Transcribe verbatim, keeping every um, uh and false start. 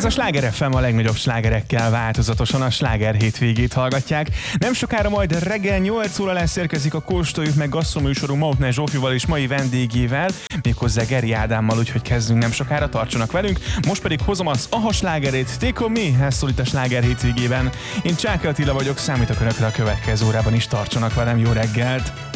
Ez a Sláger ef em, a legnagyobb slágerekkel változatosan a Sláger hétvégét hallgatják. Nem sokára majd reggel nyolc óra lesz, érkezik a Kóstoljuk meg gasszoműsorunk Mautner Zsófival és mai vendégével, méghozzá Geri Ádámmal, úgyhogy kezdünk nem sokára, tartsanak velünk. Most pedig hozom az Aha slágerét, Take On Me, ez szól itt a Sláger hétvégében. Én Csáky Attila vagyok, számítok önökre a következő órában is, tartsanak velem, jó reggelt!